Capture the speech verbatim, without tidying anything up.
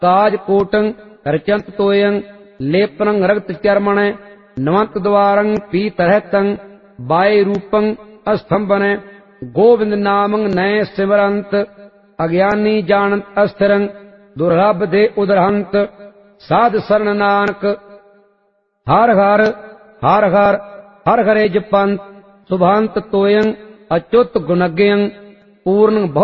काज कोटं रचंत तोयं लेपनं रक्त चर्मण नवंत द्वारं पीतरहतं बाय रूपं अस्तंभन गोविंद नामं नय सिमरंत अज्ञानी जानत अस्थिरं दुर्लभ दे उदरहंत साध शरण नानक हर हर हर हर हर हरे जपंत सुभांत तोयं अच्युत गुणज्ञं पूर्ण